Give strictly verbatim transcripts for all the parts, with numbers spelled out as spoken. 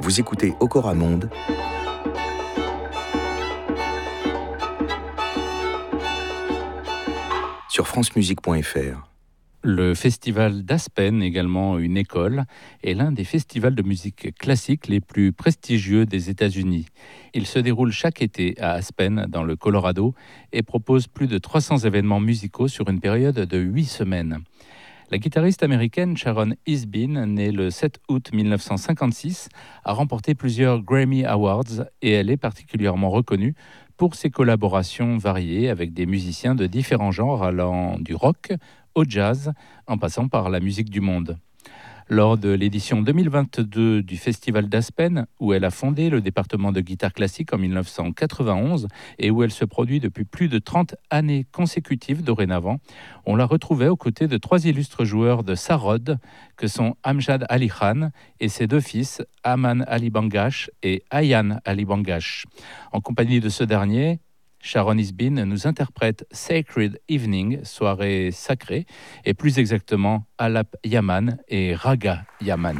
Vous écoutez Okora Monde sur francemusique point f r. Le festival d'Aspen, également une école, est l'un des festivals de musique classique les plus prestigieux des États-Unis. Il se déroule chaque été à Aspen, dans le Colorado, et propose plus de trois cents événements musicaux sur une période de huit semaines. La guitariste américaine Sharon Isbin, née le sept août mille neuf cent cinquante-six, a remporté plusieurs Grammy Awards et elle est particulièrement reconnue pour ses collaborations variées avec des musiciens de différents genres allant du rock au jazz, en passant par la musique du monde. Lors de l'édition deux mille vingt-deux du Festival d'Aspen, où elle a fondé le département de guitare classique en mille neuf cent quatre-vingt-onze et où elle se produit depuis plus de trente années consécutives dorénavant, on la retrouvait aux côtés de trois illustres joueurs de sarod, que sont Amjad Ali Khan et ses deux fils, Aman Ali Bangash et Ayan Ali Bangash. En compagnie de ce dernier, Sharon Isbin nous interprète Sacred Evening, soirée sacrée, et plus exactement Alap Yaman et Raga Yaman.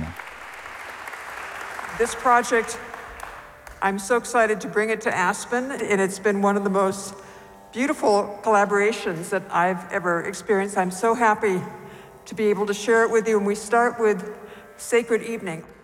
This project, I'm so excited to bring it to Aspen, and it's been one of the most beautiful collaborations that I've ever experienced. I'm so happy to be able to share it with you, and we start with Sacred Evening.